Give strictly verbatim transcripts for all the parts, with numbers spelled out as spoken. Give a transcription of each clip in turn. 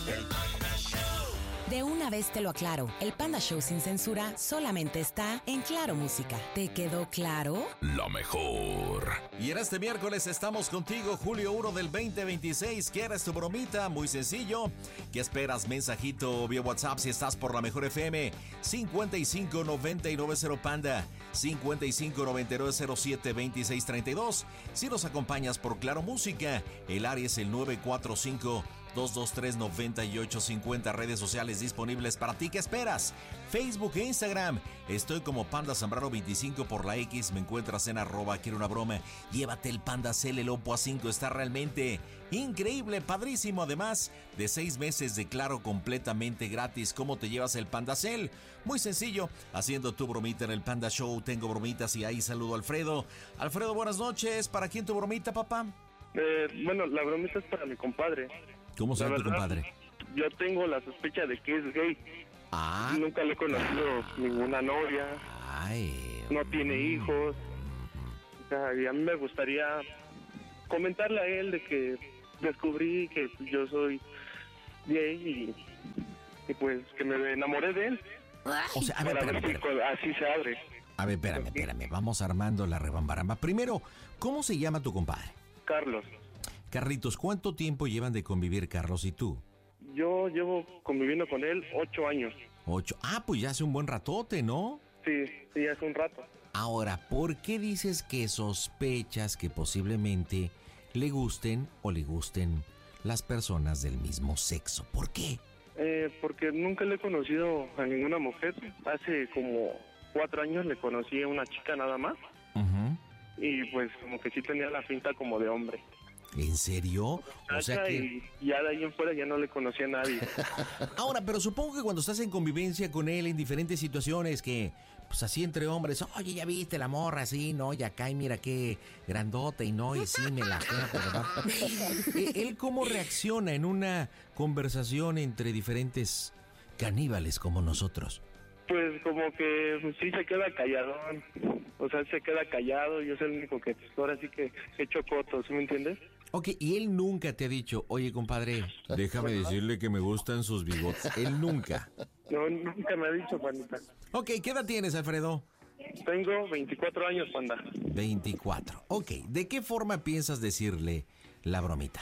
El Panda Show. De una vez te lo aclaro, el Panda Show sin censura solamente está en Claro Música. ¿Te quedó claro? La mejor. Y en este miércoles estamos contigo, julio primero del veinte veintiséis. ¿Quieres tu bromita? Muy sencillo. ¿Qué esperas? Mensajito vía WhatsApp si estás por la mejor F M. cincuenta y cinco noventa y nueve cero Panda. cincuenta y cinco noventa y nueve cero siete veintiséis treinta y dos. Si nos acompañas por Claro Música, el área es el nueve cuatro cinco, dos dos tres, nueve ocho cinco cero. Redes sociales disponibles para ti. ¿Qué esperas? Facebook e Instagram. Estoy como Panda Zambrano veinticinco por la X. Me encuentras en arroba quiero una broma. Llévate el Panda Cel, el Oppo A cinco. Está realmente increíble, padrísimo. Además de seis meses de Claro completamente gratis. ¿Cómo te llevas el Panda Cel? Muy sencillo. Haciendo tu bromita en el Panda Show. Tengo bromitas y ahí saludo a Alfredo. Alfredo, buenas noches. ¿Para quién tu bromita, papá? Eh, bueno, la bromita es para mi compadre. ¿Cómo se llama tu compadre? Yo tengo la sospecha de que es gay. Ah. Nunca le he conocido ninguna novia. Ay. No tiene hijos. O sea, y a mí me gustaría comentarle a él de que descubrí que yo soy gay y, y pues que me enamoré de él. O sea, a ver, Para espérame, ver si espérame. así se abre. A ver, espérame, espérame. Vamos armando la rebambaramba. Primero, ¿cómo se llama tu compadre? Carlos. Carlitos, ¿cuánto tiempo llevan de convivir Carlos y tú? Yo llevo conviviendo con él ocho años. Ocho. Ah, pues ya hace un buen ratote, ¿no? Sí, sí, hace un rato. Ahora, ¿por qué dices que sospechas que posiblemente le gusten o le gusten las personas del mismo sexo? ¿Por qué? Eh, porque nunca le he conocido a ninguna mujer. Hace como cuatro años le conocí a una chica nada más. Uh-huh. Y pues como que sí tenía la finta como de hombre. ¿En serio? O sea que... Y ya de ahí en fuera ya no le conocía a nadie. Ahora, pero supongo que cuando estás en convivencia con él en diferentes situaciones, que pues así entre hombres, oye, ya viste la morra así, no, y acá y mira qué grandote y no, y sí me la queda, ¿verdad? ¿Él cómo reacciona en una conversación entre diferentes caníbales como nosotros? Pues como que pues, sí se queda calladón. O sea, se queda callado. Yo soy el único que pues, ahora sí que echo cotos, ¿sí me entiendes? Ok, y él nunca te ha dicho, oye, compadre, déjame decirle que me gustan sus bigotes. Él nunca. No, nunca me ha dicho, Juanita. Ok, ¿qué edad tienes, Alfredo? Tengo veinticuatro años, Panda. veinticuatro. Ok, ¿de qué forma piensas decirle la bromita?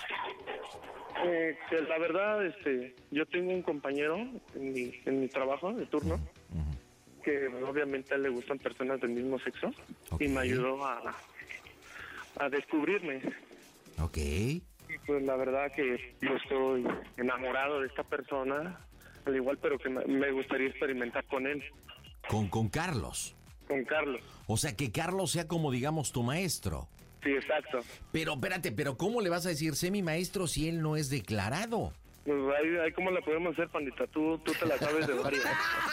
Eh, que la verdad, este, yo tengo un compañero en mi, en mi trabajo de turno, uh-huh. que obviamente a él le gustan personas del mismo sexo, okay. Y me ayudó a, a descubrirme. Ok. Y pues la verdad que yo estoy enamorado de esta persona, al igual, pero que me, me gustaría experimentar con él. ¿Con, con Carlos? Con Carlos. O sea, que Carlos sea como, digamos, tu maestro. Sí, exacto. Pero, espérate, ¿pero cómo le vas a decir, sé mi maestro, si él no es declarado? Pues ahí, ahí cómo la podemos hacer, Pandita, tú, tú te la sabes de varios.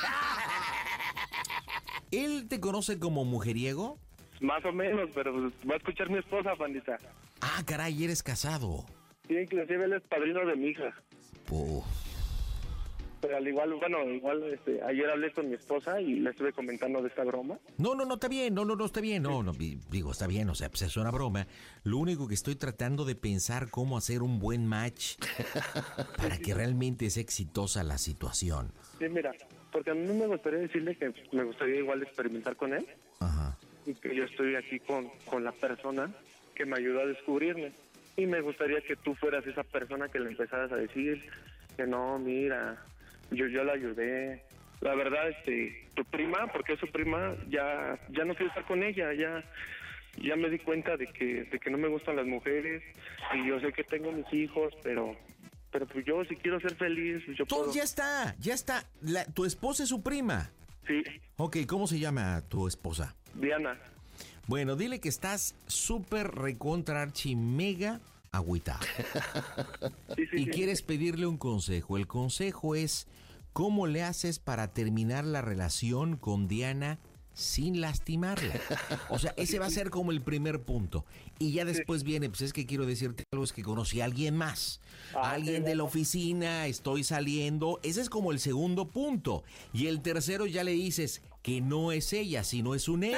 ¿Él te conoce como mujeriego? Más o menos, pero pues, va a escuchar mi esposa, Pandita. Ah, caray, eres casado. Sí, inclusive él es padrino de mi hija. Uf. Pero al igual, bueno, igual este, ayer hablé con mi esposa y le estuve comentando de esta broma. No, no, no, está bien, no, no, no, está bien, no, no, digo, está bien, o sea, pues es una broma. Lo único que estoy tratando de pensar cómo hacer un buen match para que realmente sea exitosa la situación. Sí, mira, porque a mí me gustaría decirle que me gustaría igual experimentar con él. Ajá. Y que yo estoy aquí con, con la persona que me ayudó a descubrirme. Y me gustaría que tú fueras esa persona que le empezaras a decir que no, mira... Yo yo la ayudé. La verdad, este, tu prima, porque es su prima, ya ya no quiero estar con ella, ya ya me di cuenta de que de que no me gustan las mujeres y yo sé que tengo mis hijos, pero pero pues yo si quiero ser feliz, yo Todo puedo. ya está, ya está. La, tu esposa es su prima. Sí. Ok, ¿cómo se llama tu esposa? Diana. Bueno, dile que estás súper recontra archi mega agüita. Sí, sí, y sí. quieres pedirle un consejo. El consejo es ¿cómo le haces para terminar la relación con Diana sin lastimarla? O sea, ese va a ser como el primer punto. Y ya después viene, pues es que quiero decirte algo, es que conocí a alguien más. Ah, alguien sí, de la oficina, estoy saliendo. Ese es como el segundo punto. Y el tercero ya le dices, que no es ella, sino es un él.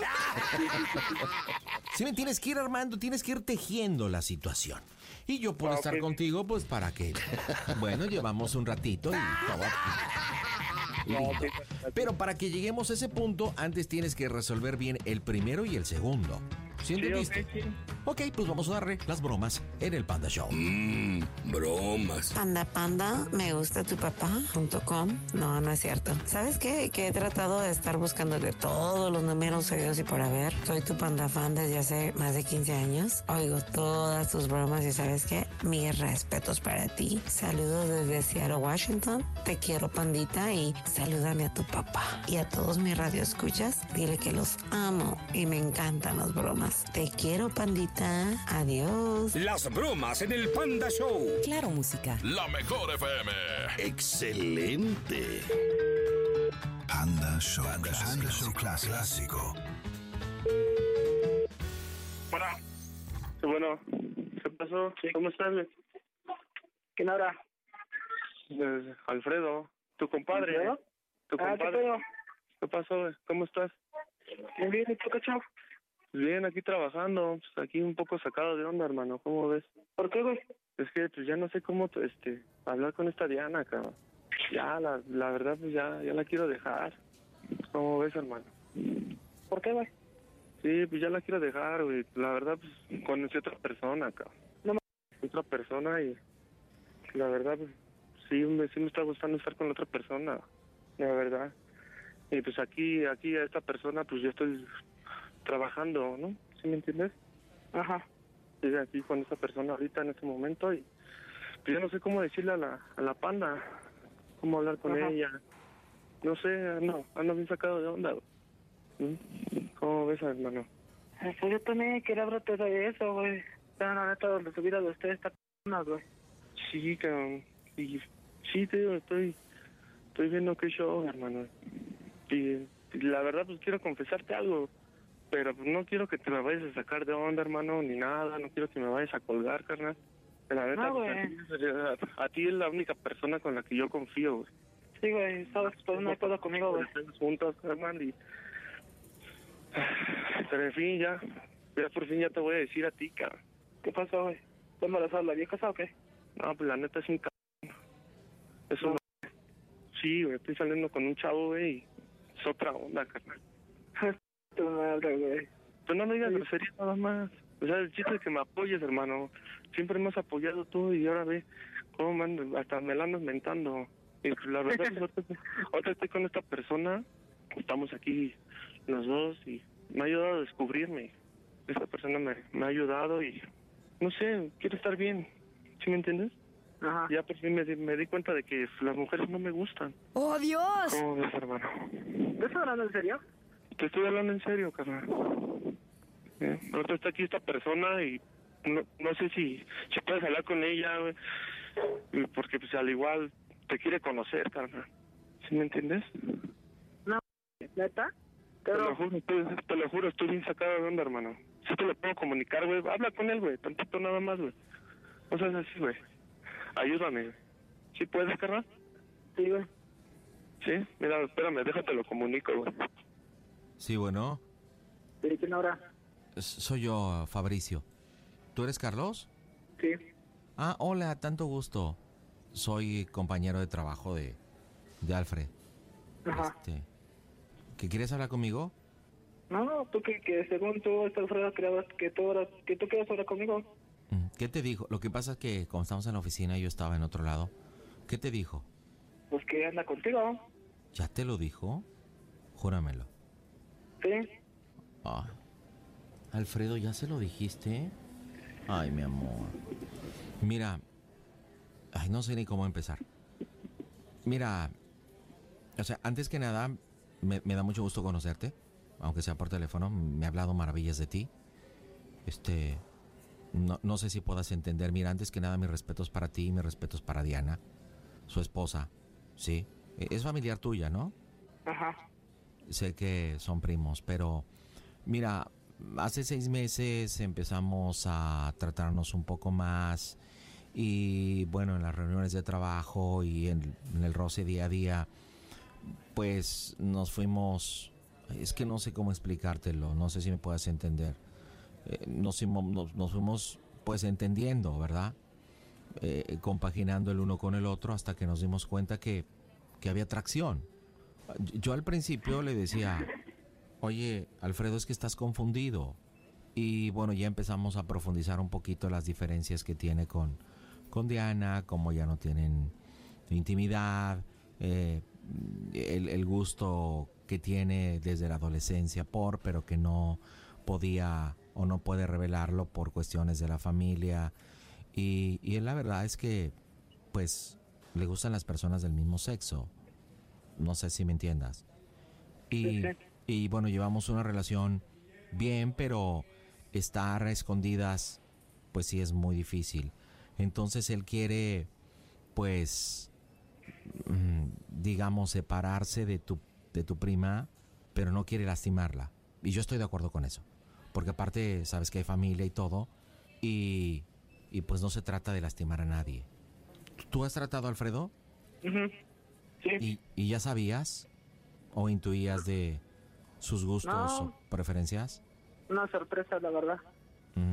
Si me tienes que ir armando, tienes que ir tejiendo la situación. Y yo puedo Ah, estar ok. contigo, pues, para que... Bueno, llevamos un ratito y todo. Lindo. ok. Pero para que lleguemos a ese punto, antes tienes que resolver bien el primero y el segundo. ¿Sí Sí, entendiste? ok, sí. Ok, pues vamos a darle las bromas en el Panda Show. Mmm, bromas. Panda Panda, me gusta tu papá punto com. No, no es cierto. ¿Sabes qué? Que he tratado de estar buscando de todos los números oídos y por haber. Soy tu panda fan desde hace más de quince años. Oigo todas tus bromas y ¿sabes qué? Mis respetos para ti. Saludos desde Seattle, Washington. Te quiero, pandita, y salúdame a tu papá. Y a todos mis radioescuchas, dile que los amo y me encantan las bromas. Te quiero, pandita. Adiós. Las bromas en el Panda Show. Claro Música. La mejor F M. Excelente. Panda Show, Panda Show clásico. Bueno. Sí, bueno, ¿qué pasó? ¿Cómo estás, güey? ¿Quién habla? Eh, Alfredo, tu compadre. ¿Alfredo? Tu Ah, ¿qué compadre. pedo? ¿Qué pasó, güey? ¿Cómo estás? Bien, bien, ¿y tú, cacho? Bien, aquí trabajando, pues aquí un poco sacado de onda, hermano, ¿cómo ves? ¿Por qué, güey? Es que pues ya no sé cómo este hablar con esta Diana, cabrón. Ya, la, la verdad, pues ya, ya la quiero dejar. ¿Cómo ves, hermano? ¿Por qué, güey? Sí, pues ya la quiero dejar, güey. La verdad, pues conocí a otra persona, cabrón. No me- Otra persona y la verdad, pues sí me, sí me está gustando estar con la otra persona, la verdad. Y pues aquí, aquí a esta persona, pues yo estoy trabajando, ¿no? ¿Sí me entiendes? Ajá. Estoy aquí con esta persona ahorita en este momento y pues yo no sé cómo decirle a la, a la panda, cómo hablar con Ajá. ella. No sé, ando, ando bien sacado de onda, güey. ¿Mm? ¿Cómo ves, hermano? Pues yo también quería hablarte de eso, güey. Ya, la neta, de su vida de ustedes está p***, güey. Sí, cabrón. Y, sí, te digo, estoy, estoy viendo qué show, hermano. Y, y la verdad, pues quiero confesarte algo. Pero pues no quiero que te me vayas a sacar de onda, hermano, ni nada. No quiero que me vayas a colgar, carnal. La neta, No, pues, güey. a, ti, a ti es la única persona con la que yo confío, güey. Sí, güey, sabes, pues no hay pedo conmigo, güey. Estamos juntos, carnal, y... Pero en fin, ya, ya por fin ya te voy a decir a ti, cabrón. ¿Qué pasó, güey? ¿Está embarazada la vieja esa o qué? No, pues la neta es un cabrón. Es un... Sí, güey, estoy saliendo con un chavo, güey, y es otra onda, carnal. Tu madre, güey. Pues no me digas Sí. grosería nada más. O sea, el chiste es que me apoyes, hermano. Siempre me has apoyado tú y ahora ve cómo me andas- hasta me la andas mentando. Y pues, la verdad, pues, ahorita, ahorita estoy con esta persona, estamos aquí los dos y me ha ayudado a descubrirme. Esta persona me, me ha ayudado y, no sé, quiero estar bien. ¿Sí me entiendes? Ajá. Ya por fin me, di- me di cuenta de que las mujeres no me gustan. ¡Oh, Dios! ¿Cómo ves, hermano? ¿Te estás hablando en serio? Te estoy hablando en serio, carnal. ¿Eh? Ahorita está aquí esta persona y no, no sé si, si puedes hablar con ella, güey. Y porque pues al igual te quiere conocer, carnal. ¿Sí me entiendes? ¿Neta? Te Pero, lo juro, estoy, te lo juro, estoy bien sacado de onda, hermano. Si te lo puedo comunicar, güey, habla con él, güey, tantito nada más, güey. No seas así, güey. Ayúdame, güey. ¿Sí puedes, carnal? sí, güey. Sí, mira, espérame, déjate lo comunico, güey. Sí, bueno, ¿Y quién habla? s- soy yo, Fabricio. ¿Tú eres Carlos? Sí. Ah, hola, tanto gusto. Soy compañero de trabajo de, de Alfred. Ajá. Este, ¿qué quieres hablar conmigo? No, no, tú que, que según tú, esta Alfredo, creabas que tú, ahora- que tú quieres hablar conmigo. Mm, ¿Qué te dijo? Lo que pasa es que como estamos en la oficina y yo estaba en otro lado. ¿Qué te dijo? Pues que anda contigo. ¿Ya te lo dijo? Júramelo. Sí. Ay. Alfredo, ¿ya se lo dijiste? Ay, mi amor. Mira. Ay, no sé ni cómo empezar. Mira. O sea, antes que nada, me, me da mucho gusto conocerte. Aunque sea por teléfono, me ha hablado maravillas de ti. Este. No, no sé si puedas entender. Mira, antes que nada, mis respetos para ti y mis respetos para Diana, su esposa. Sí. Es familiar tuya, ¿no? Ajá. Sé que son primos, pero mira, hace seis meses empezamos a tratarnos un poco más y bueno, en las reuniones de trabajo y en, en el roce día a día, pues nos fuimos, es que no sé cómo explicártelo, no sé si me puedas entender. Eh, nos, nos, nos fuimos pues entendiendo, ¿verdad? Eh, compaginando el uno con el otro hasta que nos dimos cuenta que, que había atracción. Yo al principio le decía, oye, Alfredo, es que estás confundido. Y bueno, ya empezamos a profundizar un poquito las diferencias que tiene con, con Diana, como ya no tienen intimidad, eh, el, el gusto que tiene desde la adolescencia por, pero que no podía o no puede revelarlo por cuestiones de la familia. Y, y la verdad es que, pues, le gustan las personas del mismo sexo. No sé si me entiendas. Y, y bueno, llevamos una relación bien, pero estar a escondidas, pues sí es muy difícil. Entonces él quiere, pues, digamos, separarse de tu, de tu prima, pero no quiere lastimarla. Y yo estoy de acuerdo con eso. Porque aparte, sabes que hay familia y todo, y, y pues no se trata de lastimar a nadie. ¿Tú has tratado a Alfredo? Uh-huh. Sí. ¿Y, ¿Y ya sabías o intuías de sus gustos no. o preferencias? Una sorpresa, la verdad. Mm.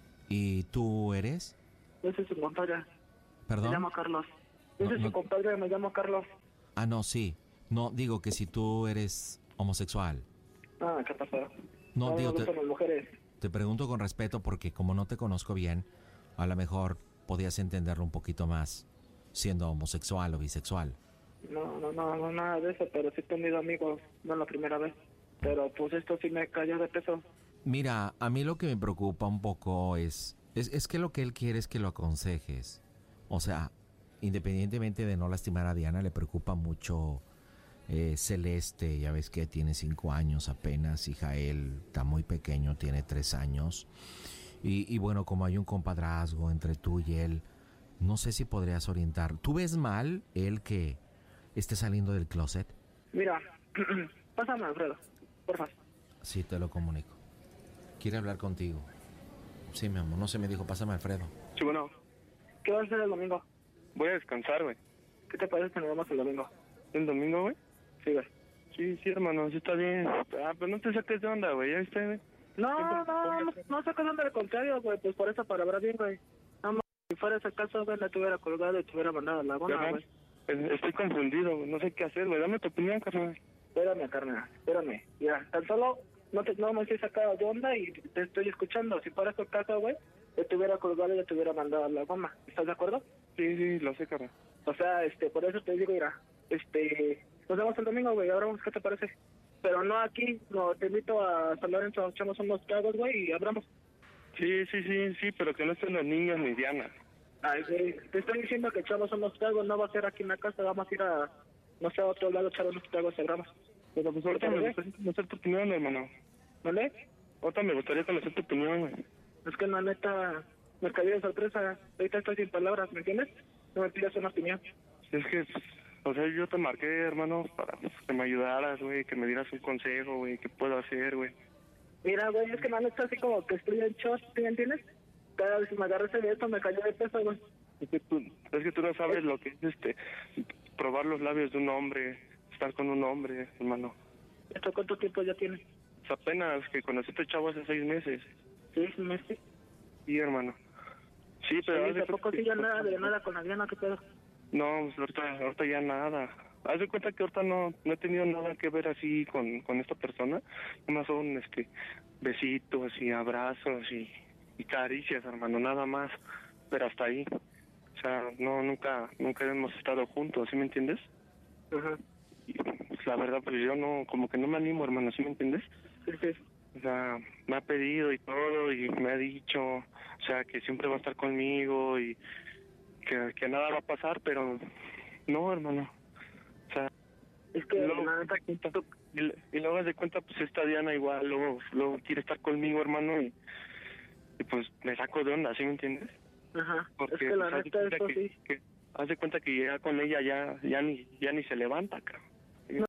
¿Y tú eres? Yo soy su compadre. ¿Perdón? Me llamo Carlos. Yo No, soy no. su compadre, me llamo Carlos. Ah, no, sí. No, digo que si tú eres homosexual. Ah, ¿qué pasó? No, No, digo, me te, gustan las mujeres. te pregunto con respeto porque como no te conozco bien, a lo mejor podías entenderlo un poquito más siendo homosexual o bisexual. No, no, no, no, nada de eso, pero sí he tenido amigos, no la primera vez. Pero pues esto sí me cayó de peso. Mira, a mí lo que me preocupa un poco es, es, es que lo que él quiere es que lo aconsejes. O sea, independientemente de no lastimar a Diana, le preocupa mucho eh, Celeste, ya ves que tiene cinco años apenas, y Jael está muy pequeño, tiene tres años. Y, y bueno, como hay un compadrazgo entre tú y él, no sé si podrías orientar. ¿Tú ves mal él que esté saliendo del closet? Mira, pásame, Alfredo, por favor. Sí, te lo comunico. Quiere hablar contigo. Sí, mi amor, no se me dijo, pásame Alfredo. Sí, bueno, ¿Qué vas a hacer el domingo? voy a descansar, güey. ¿Qué te parece que nos vamos el domingo? ¿El domingo, güey? Sí, güey. Sí, sí, hermano, sí está bien. Ah, pero no te saques de onda, güey, ya viste, güey. No, no, no, no, no sacas onda al contrario, güey, pues por esa palabra bien, güey. No, si fuera ese caso, güey, la te hubiera colgado y te hubiera mandado a la goma, Ajá. güey. Eh, Estoy confundido, güey, no sé qué hacer, güey. Dame tu opinión, carnal. Espérame, carnal, espérame. Mira, tan solo no, te, no me estoy sacado de onda y te estoy escuchando. Si fuera ese caso, güey, yo te hubiera colgado y yo te hubiera mandado a la goma. ¿Estás de acuerdo? Sí, sí, lo sé, carnal. O sea, este, por eso te digo, mira, este, nos vemos el domingo, güey, ahora vamos, ¿qué te parece? Pero no aquí, no, te invito a San Lorenzo, echamos unos tragos, güey, y hablamos. Sí, sí, sí, sí, pero que no estén los niños ni Diana. Ay, güey, te estoy diciendo que echamos unos tragos, no va a ser aquí en la casa, vamos a ir a, no sé, a otro lado, echar unos tragos y hablamos. Pero pues ahorita me gustaría conocer tu opinión, hermano. ¿Vale? Ahorita me gustaría conocer tu opinión, güey. Es que la neta, me cayó de sorpresa, ahorita estoy sin palabras, ¿me entiendes? No me pidas una opinión. Es que, o sea, yo te marqué, hermano, para pues, que me ayudaras, güey, que me dieras un consejo, güey, qué puedo hacer, güey. Mira, güey, es que la neta así como que estoy en shock, ¿sí me entiendes? Cada vez que me agarré de esto me cayó de peso, güey. Es que tú, es que tú no sabes lo que es, este, probar los labios de un hombre, estar con un hombre, hermano. ¿Esto cuánto tiempo ya tiene? Pues apenas que conocí a este chavo hace seis meses. ¿Seis meses? Sí, hermano. Sí, pero... haz Sí, de tampoco cuenta sí que- ya nada de nada con la Diana, ¿qué pedo? No, pues ahorita, ahorita ya nada. Haz de cuenta que ahorita no, no he tenido nada que ver así con, con esta persona. Nomás son, este, besitos y abrazos y, y caricias, hermano, nada más. Pero hasta ahí. O sea, no, nunca, nunca hemos estado juntos, ¿sí me entiendes? Ajá. Y, pues, la verdad, pues yo no, como que no me animo, hermano, ¿sí me entiendes? Sí, sí. O sea, me ha pedido y todo y me ha dicho, o sea, que siempre va a estar conmigo y que, que nada va a pasar, pero no, hermano. O sea, Es que y luego, la neta, tú- y, y luego haz de cuenta, pues esta Diana igual, luego, luego quiere estar conmigo, hermano, y, y pues me saco de onda, ¿sí me entiendes? ajá, Porque es que la pues, haz de neta cuenta esto que, sí. que- haz de cuenta que llega con ella ya, ya ni, ya ni se levanta, cabrón. No.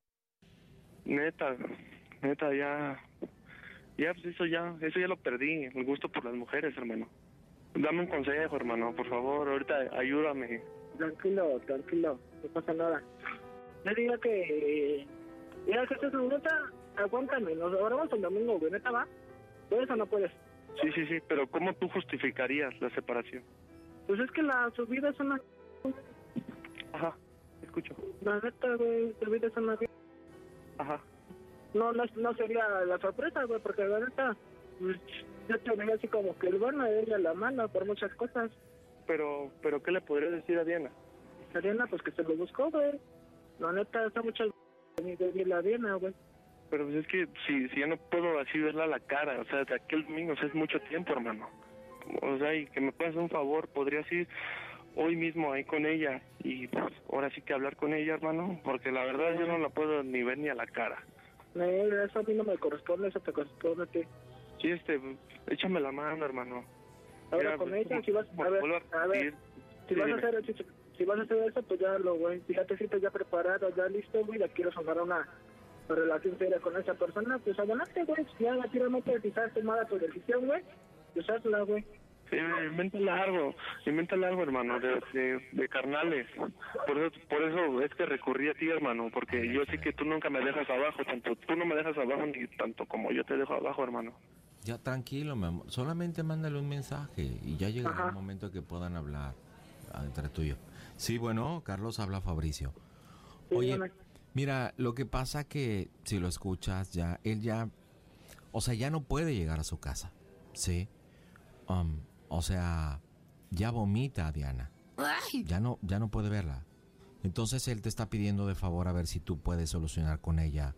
Neta, neta, ya, ya, pues eso ya, eso ya lo perdí, el gusto por las mujeres, hermano. Dame un consejo, hermano, por favor, ahorita ayúdame. Tranquilo, tranquilo, no pasa nada. Le digo que... Mira, que estás neta, aguántame, nos grabamos el domingo, güey, neta, ¿va? ¿Puedes o no puedes? Sí, sí, sí, pero ¿cómo tú justificarías la separación? Pues es que la subida es una... Ajá, escucho. La neta, güey, subida es una... Ajá. No, no, no sería la sorpresa, güey, porque la neta, pues, yo te veía así como que el bueno de ella la mala por muchas cosas. Pero, pero ¿qué le podría decir a Diana? A Diana, pues que se lo buscó, güey. La neta, está muchas... de la Diana, güey. Pero pues es que si, si ya no puedo así verla a la cara, o sea, de aquel domingo, o sea, es mucho tiempo, hermano. O sea, y que me puedas hacer un favor, podrías ir hoy mismo ahí con ella y pues ahora sí que hablar con ella, hermano, porque la verdad yo no la puedo ni ver ni a la cara. No, eso a mí no me corresponde, eso te corresponde a ti. Sí, este, échame la mano, hermano. Ahora Mira, con pues, ella, si vas como- a ver, vuelvo a ver, repetir. si Sí, vas a dime. hacer, si, si vas a hacer eso, pues ya lo, güey, si ya te sientes ya preparado, ya listo, güey, ya quieres formar una relación seria con esa persona, pues adelante, güey, ya naturalmente si has tomado tu decisión, güey, pues hazla, güey. Sí, invéntale algo, invéntale algo, hermano, de, de, de carnales. Por eso, por eso es que recurrí a ti, hermano, porque yo sé que tú nunca me dejas abajo, tanto tú no me dejas abajo ni tanto como yo te dejo abajo, hermano. Ya tranquilo, mi amor. Solamente mándale un mensaje y ya llegará Ajá. el momento que puedan hablar ah, entre tú y yo. Sí, bueno, Carlos, habla Fabricio. Sí, Oye, dígame. mira, lo que pasa que si lo escuchas ya, él ya, o sea, ya no puede llegar a su casa, ¿sí? Um, o sea, ya vomita a Diana. Ya no, ya no puede verla. Entonces él te está pidiendo de favor a ver si tú puedes solucionar con ella,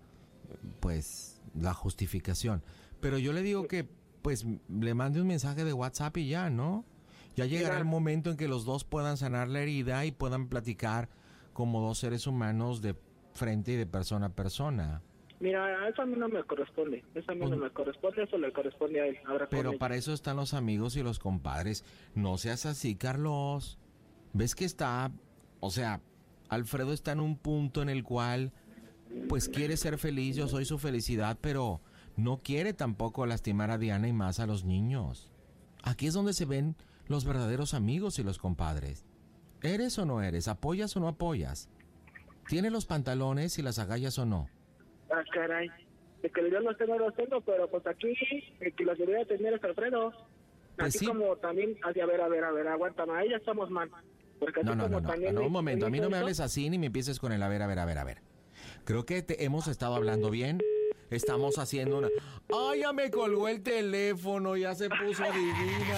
pues, la justificación. Pero yo le digo que, pues, le mande un mensaje de WhatsApp y ya, ¿no? Ya llegará Mira. el momento en que los dos puedan sanar la herida y puedan platicar como dos seres humanos de frente y de persona a persona. Mira, eso a mí no me corresponde, eso a mí Pues- no me corresponde, eso le corresponde a él. Ahora con Pero ella. para eso están los amigos y los compadres. No seas así, Carlos. ¿Ves que está, o sea, Alfredo está en un punto en el cual, pues quiere ser feliz, yo soy su felicidad, pero no quiere tampoco lastimar a Diana y más a los niños. Aquí es donde se ven los verdaderos amigos y los compadres. ¿Eres o no eres? ¿Apoyas o no apoyas? ¿Tienes los pantalones y las agallas o no? Ah, caray. De que yo los tengo, los tengo, pero pues aquí el que los debería tener es Alfredo. Pues Así sí. como también, así, a ver, a ver, a ver, aguántame, ahí ya estamos mal. Porque así No, no, como no, no, también... no, me- un momento, a mí no me hizo hables eso, así ni me empieces con el a ver, a ver, a ver, a ver. Creo que te hemos estado hablando bien. Estamos haciendo una... ¡Ay, ya me colgó el teléfono! Ya se puso divina.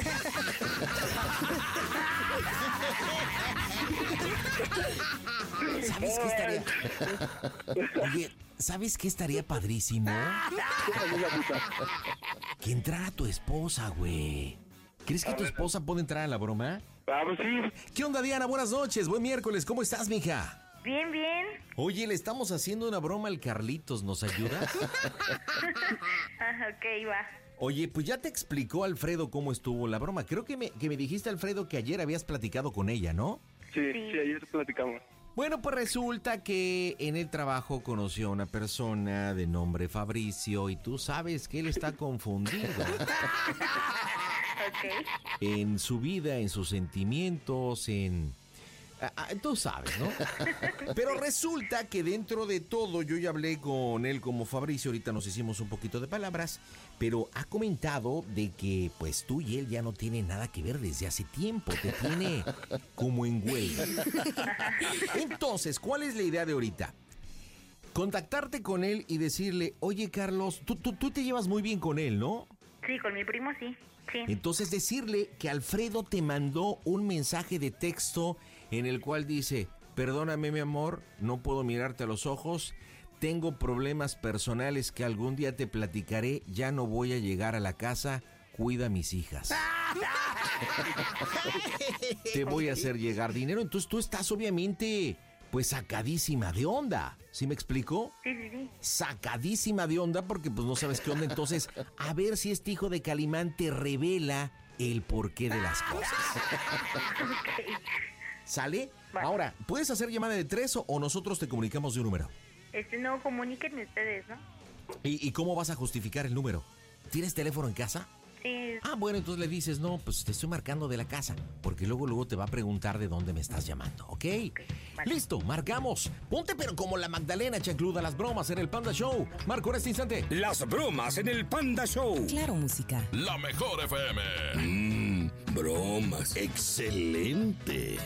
¿Sabes qué estaría? Oye, ¿sabes qué estaría padrísimo? Que entrara tu esposa, güey. ¿Crees que tu esposa puede entrar a la broma? Ah, pues sí. ¿Qué onda, Diana? Buenas noches, buen miércoles. ¿Cómo estás, mija? Bien, bien. Oye, le estamos haciendo una broma al Carlitos, ¿nos ayudas? Ajá, ok, va. Oye, pues ya te explicó Alfredo cómo estuvo la broma. Creo que me, que me dijiste, Alfredo, que ayer habías platicado con ella, ¿no? Sí, Sí. sí, ayer platicamos. Bueno, pues resulta que en el trabajo conoció a una persona de nombre Fabricio y tú sabes que él está confundido Ok. en su vida, en sus sentimientos, en... ah, ah, tú sabes, ¿no? Pero resulta que dentro de todo, yo ya hablé con él como Fabricio, ahorita nos hicimos un poquito de palabras, pero ha comentado de que pues tú y él ya no tienen nada que ver desde hace tiempo, te tiene como en huelga. Entonces, ¿cuál es la idea de ahorita? Contactarte con él y decirle, oye Carlos, tú, tú, tú te llevas muy bien con él, ¿no? Sí, con mi primo sí. Sí. Entonces decirle que Alfredo te mandó un mensaje de texto en el cual dice, perdóname mi amor, no puedo mirarte a los ojos, tengo problemas personales que algún día te platicaré, ya no voy a llegar a la casa, cuida a mis hijas. Te voy a hacer llegar dinero, entonces tú estás obviamente pues sacadísima de onda, ¿sí me explico? Sí, sí, sí. Sacadísima de onda porque pues no sabes qué onda. Entonces, a ver si este hijo de Calimán te revela el porqué de las cosas. ¿Sale? Va. Ahora, ¿puedes hacer llamada de tres o, o nosotros te comunicamos de un número? Este, no, comuníquenme ustedes, ¿no? ¿Y, y cómo vas a justificar el número? ¿Tienes teléfono en casa? Sí. Ah, bueno, entonces le dices, no, pues te estoy marcando de la casa, porque luego luego te va a preguntar de dónde me estás llamando, ¿ok? Vale. Listo, marcamos. Ponte pero como la Magdalena, chancluda, las bromas en el Panda Show. Marco en este instante. Las bromas en el Panda Show. Claro Música. La mejor F M. Mmm, bromas. Excelente.